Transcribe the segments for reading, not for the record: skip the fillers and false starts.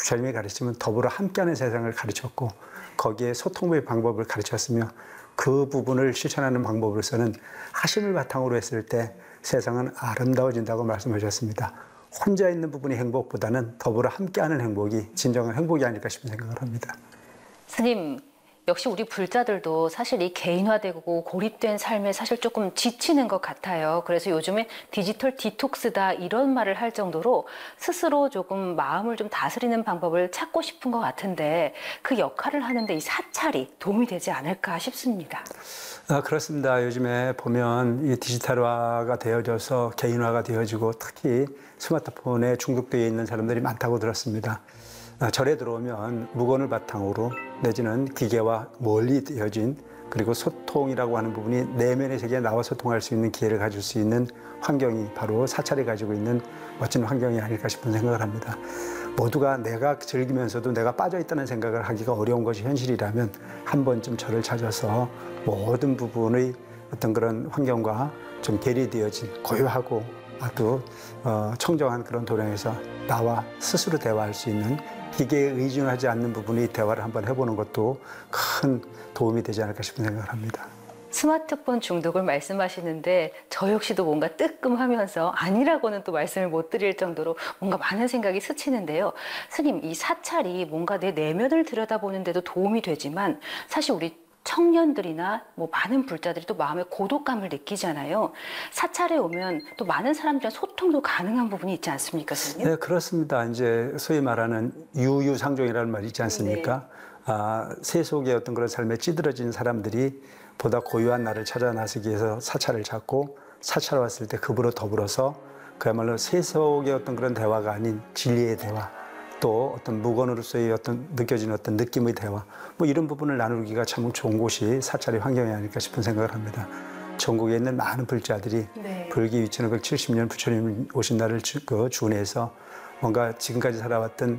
부처님의 가르침은 더불어 함께하는 세상을 가르쳤고 거기에 소통의 방법을 가르쳤으며 그 부분을 실천하는 방법으로서는 하심을 바탕으로 했을 때 세상은 아름다워진다고 말씀하셨습니다. 혼자 있는 부분이 행복보다는 더불어 함께하는 행복이 진정한 행복이 아닐까 싶은 생각을 합니다. 스님, 역시 우리 불자들도 사실 이 개인화되고 고립된 삶에 사실 조금 지치는 것 같아요. 그래서 요즘에 디지털 디톡스다 이런 말을 할 정도로 스스로 조금 마음을 좀 다스리는 방법을 찾고 싶은 것 같은데 그 역할을 하는데 이 사찰이 도움이 되지 않을까 싶습니다. 그렇습니다. 요즘에 보면 이 디지털화가 되어져서 개인화가 되어지고 특히 스마트폰에 중독되어 있는 사람들이 많다고 들었습니다. 절에 들어오면 무건을 바탕으로 내지는 기계와 멀리 되어진 그리고 소통이라고 하는 부분이 내면의 세계에 나와 소통할 수 있는 기회를 가질 수 있는 환경이 바로 사찰이 가지고 있는 멋진 환경이 아닐까 싶은 생각을 합니다. 모두가 내가 즐기면서도 내가 빠져있다는 생각을 하기가 어려운 것이 현실이라면 한 번쯤 절을 찾아서 모든 부분의 어떤 그런 환경과 좀 괴리되어진 고요하고 아주 청정한 그런 도량에서 나와 스스로 대화할 수 있는 기계에 의존하지 않는 부분의 대화를 한번 해보는 것도 큰 도움이 되지 않을까 싶은 생각을 합니다. 스마트폰 중독을 말씀하시는데 저 역시도 뭔가 뜨끔하면서 아니라고는 또 말씀을 못 드릴 정도로 뭔가 많은 생각이 스치는데요. 스님, 이 사찰이 뭔가 내 내면을 들여다보는 데도 도움이 되지만 사실 우리 청년들이나 뭐 많은 불자들이 또 마음의 고독감을 느끼잖아요. 사찰에 오면 또 많은 사람들이랑 소통도 가능한 부분이 있지 않습니까, 스님? 네, 그렇습니다. 이제 소위 말하는 유유상종이라는 말이 있지 않습니까? 네. 세속의 어떤 그런 삶에 찌들어진 사람들이 보다 고유한 나를 찾아 나서기 위해서 사찰을 찾고 사찰 왔을 때 그분으로 더불어서 그야말로 세속의 어떤 그런 대화가 아닌 진리의 대화 또 어떤 무건으로서의 어떤 느껴지는 어떤 느낌의 대화 뭐 이런 부분을 나누기가 참 좋은 곳이 사찰의 환경이 아닐까 싶은 생각을 합니다. 전국에 있는 많은 불자들이 네. 불기 2570년 부처님 오신 날을 준해서 뭔가 지금까지 살아왔던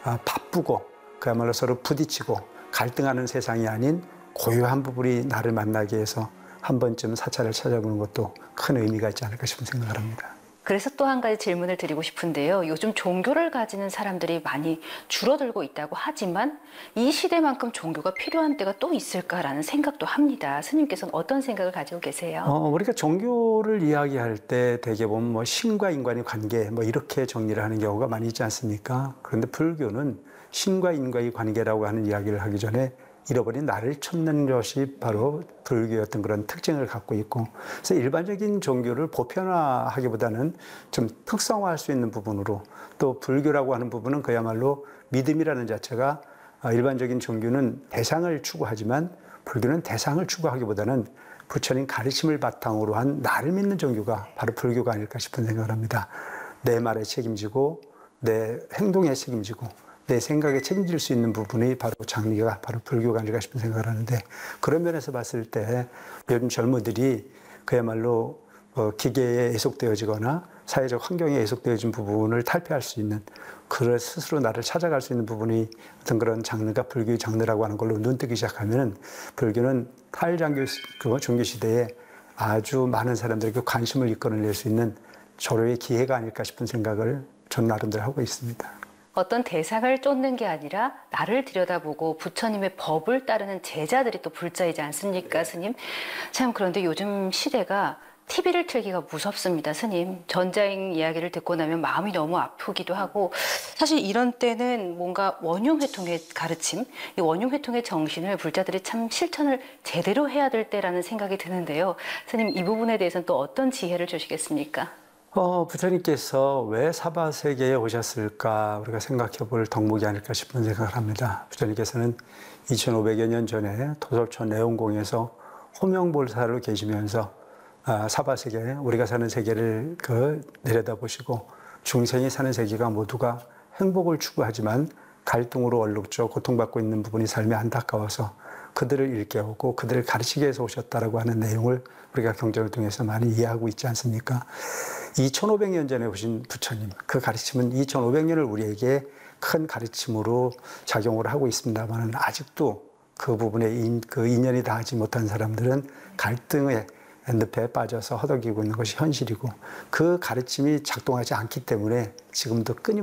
바쁘고 그야말로 서로 부딪히고 갈등하는 세상이 아닌 고요한 부분이 나를 만나게 해서 한 번쯤 사찰을 찾아보는 것도 큰 의미가 있지 않을까 싶은 생각을 합니다. 그래서 또 한 가지 질문을 드리고 싶은데요. 요즘 종교를 가지는 사람들이 많이 줄어들고 있다고 하지만 이 시대만큼 종교가 필요한 때가 또 있을까라는 생각도 합니다. 스님께서는 어떤 생각을 가지고 계세요? 우리가 종교를 이야기할 때 대개 보면 뭐 신과 인간의 관계 뭐 이렇게 정리를 하는 경우가 많이 있지 않습니까? 그런데 불교는 신과 인과의 관계라고 하는 이야기를 하기 전에 잃어버린 나를 찾는 것이 바로 불교의 어떤 그런 특징을 갖고 있고 그래서 일반적인 종교를 보편화하기보다는 좀 특성화할 수 있는 부분으로 또 불교라고 하는 부분은 그야말로 믿음이라는 자체가 일반적인 종교는 대상을 추구하지만 불교는 대상을 추구하기보다는 부처님 가르침을 바탕으로 한 나를 믿는 종교가 바로 불교가 아닐까 싶은 생각을 합니다. 내 말에 책임지고 내 행동에 책임지고 내 생각에 책임질 수 있는 부분이 바로 장리가 바로 불교가 아닐까 싶은 생각을 하는데 그런 면에서 봤을 때 요즘 젊은들이 그야말로 기계에 애속되어지거나 사회적 환경에 애속되어진 부분을 탈피할 수 있는 그런 스스로 나를 찾아갈 수 있는 부분이 어떤 그런 장르가 불교의 장르라고 하는 걸로 눈뜨기 시작하면 불교는 탈장교 종교 시대에 아주 많은 사람들에게 관심을 이끌어낼 수 있는 절호의 기회가 아닐까 싶은 생각을 전 나름대로 하고 있습니다. 어떤 대상을 쫓는 게 아니라 나를 들여다보고 부처님의 법을 따르는 제자들이 또 불자이지 않습니까, 스님? 참 그런데 요즘 시대가 TV를 틀기가 무섭습니다, 스님. 전자행 이야기를 듣고 나면 마음이 너무 아프기도 하고 사실 이런 때는 뭔가 원흉회통의 가르침, 이 원흉회통의 정신을 불자들이 참 실천을 제대로 해야 될 때라는 생각이 드는데요. 스님, 이 부분에 대해서는 또 어떤 지혜를 주시겠습니까? 부처님께서 왜 사바세계에 오셨을까 우리가 생각해 볼 덕목이 아닐까 싶은 생각을 합니다. 부처님께서는 2500여 년 전에 도솔천 내원공에서 호명보살로 계시면서 사바세계 우리가 사는 세계를 내려다보시고 중생이 사는 세계가 모두가 행복을 추구하지만 갈등으로 얼룩져 고통받고 있는 부분이 삶에 안타까워서 그들을 일깨우고 그들을 가르치기 위해서 오셨다라고 하는 내용을 우리가 경전을 통해서 많이 이해하고 있지 않습니까? 2500년 전에 오신 부처님, 그 가르침은 2500년을 우리에게 큰 가르침으로 작용을 하고 있습니다만 아직도 그 부분에 그 인연이 닿지 못한 사람들은 갈등의 늪에 빠져서 허덕이고 있는 것이 현실이고 그 가르침이 작동하지 않기 때문에 지금도 끊임